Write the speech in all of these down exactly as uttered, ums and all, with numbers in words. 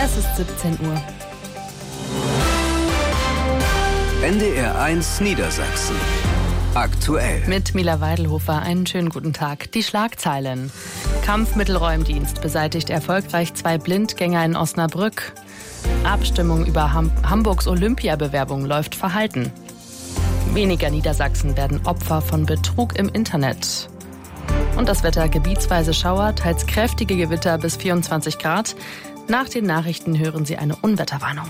Es ist siebzehn Uhr. N D R eins Niedersachsen. Aktuell. Mit Mila Weidelhofer einen schönen guten Tag. Die Schlagzeilen. Kampfmittelräumdienst beseitigt erfolgreich zwei Blindgänger in Osnabrück. Abstimmung über Ham- Hamburgs Olympiabewerbung läuft verhalten. Weniger Niedersachsen werden Opfer von Betrug im Internet. Und das Wetter: gebietsweise Schauer, teils kräftige Gewitter bis vierundzwanzig Grad. Nach den Nachrichten hören Sie eine Unwetterwarnung.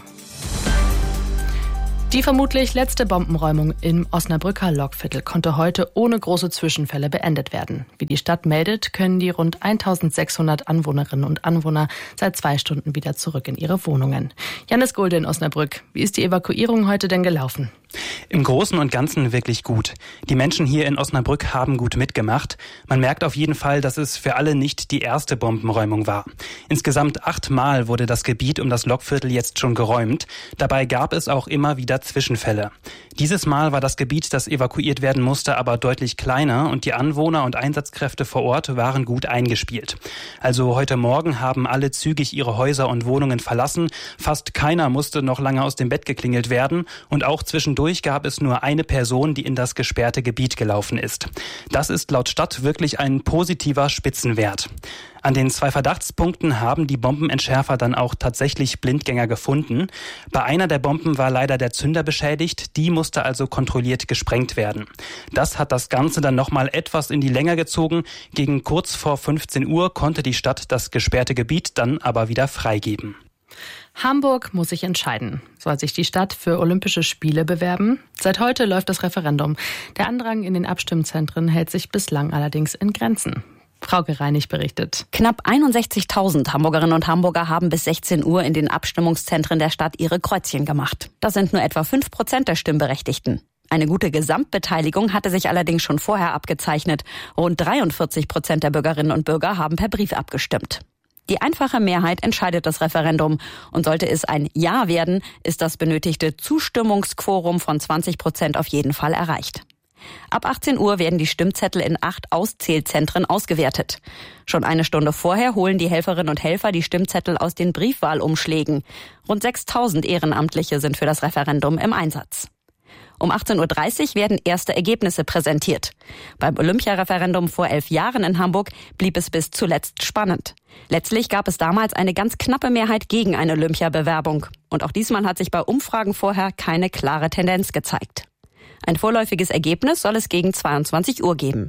Die vermutlich letzte Bombenräumung im Osnabrücker Lokviertel konnte heute ohne große Zwischenfälle beendet werden. Wie die Stadt meldet, können die rund eintausendsechshundert Anwohnerinnen und Anwohner seit zwei Stunden wieder zurück in ihre Wohnungen. Janis Gulde in Osnabrück. Wie ist die Evakuierung heute denn gelaufen? Im Großen und Ganzen wirklich gut. Die Menschen hier in Osnabrück haben gut mitgemacht. Man merkt auf jeden Fall, dass es für alle nicht die erste Bombenräumung war. Insgesamt achtmal wurde das Gebiet um das Lokviertel jetzt schon geräumt. Dabei gab es auch immer wieder Zwischenfälle. Dieses Mal war das Gebiet, das evakuiert werden musste, aber deutlich kleiner und die Anwohner und Einsatzkräfte vor Ort waren gut eingespielt. Also heute Morgen haben alle zügig ihre Häuser und Wohnungen verlassen. Fast keiner musste noch lange aus dem Bett geklingelt werden und auch zwischendurch gab es nur eine Person, die in das gesperrte Gebiet gelaufen ist. Das ist laut Stadt wirklich ein positiver Spitzenwert. An den zwei Verdachtspunkten haben die Bombenentschärfer dann auch tatsächlich Blindgänger gefunden. Bei einer der Bomben war leider der Zünder beschädigt, die musste also kontrolliert gesprengt werden. Das hat das Ganze dann nochmal etwas in die Länge gezogen. Gegen kurz vor fünfzehn Uhr konnte die Stadt das gesperrte Gebiet dann aber wieder freigeben. Hamburg muss sich entscheiden. Soll sich die Stadt für Olympische Spiele bewerben? Seit heute läuft das Referendum. Der Andrang in den Abstimmzentren hält sich bislang allerdings in Grenzen. Frauke Reinig berichtet. Knapp einundsechzigtausend Hamburgerinnen und Hamburger haben bis sechzehn Uhr in den Abstimmungszentren der Stadt ihre Kreuzchen gemacht. Das sind nur etwa fünf Prozent der Stimmberechtigten. Eine gute Gesamtbeteiligung hatte sich allerdings schon vorher abgezeichnet. Rund dreiundvierzig Prozent der Bürgerinnen und Bürger haben per Brief abgestimmt. Die einfache Mehrheit entscheidet das Referendum. Und sollte es ein Ja werden, ist das benötigte Zustimmungsquorum von zwanzig Prozent auf jeden Fall erreicht. Ab achtzehn Uhr werden die Stimmzettel in acht Auszählzentren ausgewertet. Schon eine Stunde vorher holen die Helferinnen und Helfer die Stimmzettel aus den Briefwahlumschlägen. Rund sechstausend Ehrenamtliche sind für das Referendum im Einsatz. Um achtzehn Uhr dreißig werden erste Ergebnisse präsentiert. Beim Olympiareferendum vor elf Jahren in Hamburg blieb es bis zuletzt spannend. Letztlich gab es damals eine ganz knappe Mehrheit gegen eine Olympiabewerbung. Und auch diesmal hat sich bei Umfragen vorher keine klare Tendenz gezeigt. Ein vorläufiges Ergebnis soll es gegen zweiundzwanzig Uhr geben.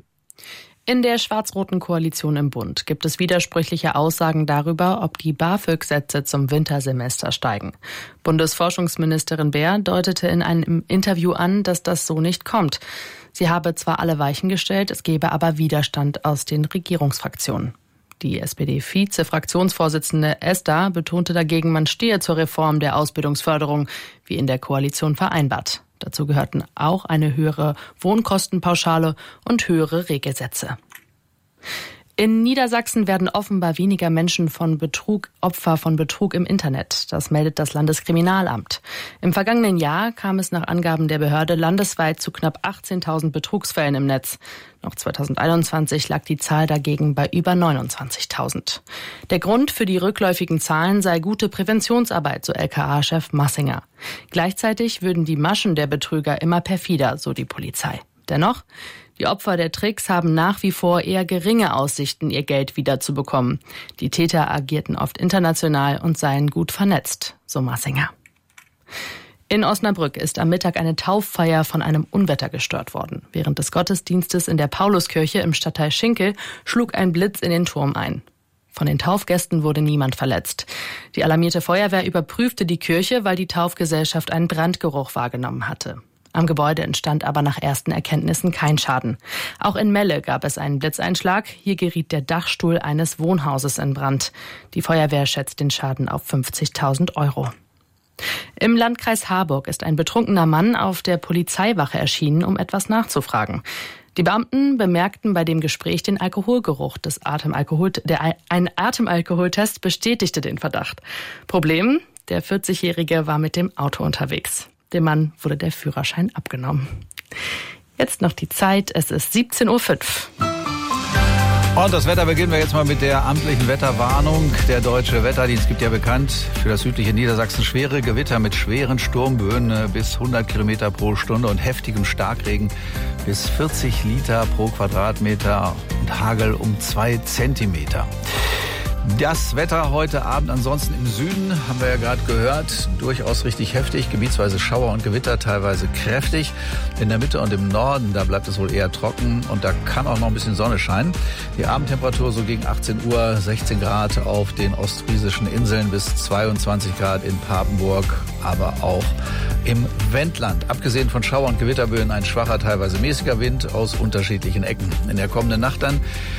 In der schwarz-roten Koalition im Bund gibt es widersprüchliche Aussagen darüber, ob die BAföG-Sätze zum Wintersemester steigen. Bundesforschungsministerin Baer deutete in einem Interview an, dass das so nicht kommt. Sie habe zwar alle Weichen gestellt, es gebe aber Widerstand aus den Regierungsfraktionen. Die S P D-Vize-Fraktionsvorsitzende Esther betonte dagegen, man stehe zur Reform der Ausbildungsförderung, wie in der Koalition vereinbart. Dazu gehörten auch eine höhere Wohnkostenpauschale und höhere Regelsätze. In Niedersachsen werden offenbar weniger Menschen von Betrug Opfer von Betrug im Internet. Das meldet das Landeskriminalamt. Im vergangenen Jahr kam es nach Angaben der Behörde landesweit zu knapp achtzehntausend Betrugsfällen im Netz. Noch zweitausendeinundzwanzig lag die Zahl dagegen bei über neunundzwanzigtausend. Der Grund für die rückläufigen Zahlen sei gute Präventionsarbeit, so L K A-Chef Massinger. Gleichzeitig würden die Maschen der Betrüger immer perfider, so die Polizei. Dennoch, die Opfer der Tricks haben nach wie vor eher geringe Aussichten, ihr Geld wiederzubekommen. Die Täter agierten oft international und seien gut vernetzt, so Massinger. In Osnabrück ist am Mittag eine Tauffeier von einem Unwetter gestört worden. Während des Gottesdienstes in der Pauluskirche im Stadtteil Schinkel schlug ein Blitz in den Turm ein. Von den Taufgästen wurde niemand verletzt. Die alarmierte Feuerwehr überprüfte die Kirche, weil die Taufgesellschaft einen Brandgeruch wahrgenommen hatte. Am Gebäude entstand aber nach ersten Erkenntnissen kein Schaden. Auch in Melle gab es einen Blitzeinschlag. Hier geriet der Dachstuhl eines Wohnhauses in Brand. Die Feuerwehr schätzt den Schaden auf fünfzigtausend Euro. Im Landkreis Harburg ist ein betrunkener Mann auf der Polizeiwache erschienen, um etwas nachzufragen. Die Beamten bemerkten bei dem Gespräch den Alkoholgeruch des Atemalkohol, der, ein Atemalkoholtest bestätigte den Verdacht. Problem: Der vierzigjährige war mit dem Auto unterwegs. Dem Mann wurde der Führerschein abgenommen. Jetzt noch die Zeit, es ist siebzehn Uhr fünf. Und das Wetter beginnen wir jetzt mal mit der amtlichen Wetterwarnung. Der Deutsche Wetterdienst gibt ja bekannt für das südliche Niedersachsen schwere Gewitter mit schweren Sturmböen bis hundert Kilometer pro Stunde und heftigem Starkregen bis vierzig Liter pro Quadratmeter und Hagel um zwei Zentimeter. Das Wetter heute Abend ansonsten im Süden, haben wir ja gerade gehört, durchaus richtig heftig, gebietsweise Schauer und Gewitter, teilweise kräftig. In der Mitte und im Norden, da bleibt es wohl eher trocken und da kann auch noch ein bisschen Sonne scheinen. Die Abendtemperatur so gegen achtzehn Uhr, sechzehn Grad auf den ostfriesischen Inseln bis zweiundzwanzig Grad in Papenburg, aber auch im Wendland. Abgesehen von Schauer und Gewitterböen ein schwacher, teilweise mäßiger Wind aus unterschiedlichen Ecken. In der kommenden Nacht dann